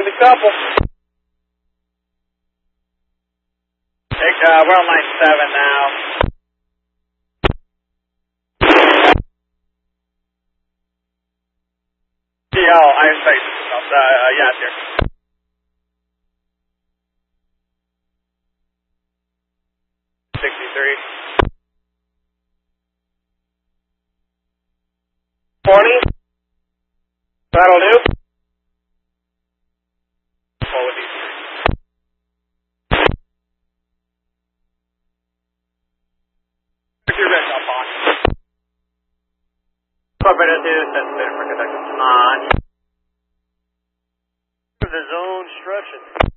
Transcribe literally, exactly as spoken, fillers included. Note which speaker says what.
Speaker 1: Find the couple. Hey, uh, we're on line seven now. Oh, I expect uh, uh, yeah, it's here. Sixty-three. Twenty. That'll do. What would these three? If you're ready, I'll pause. Corporate two, sensitive for conducting. On. The zone instructions.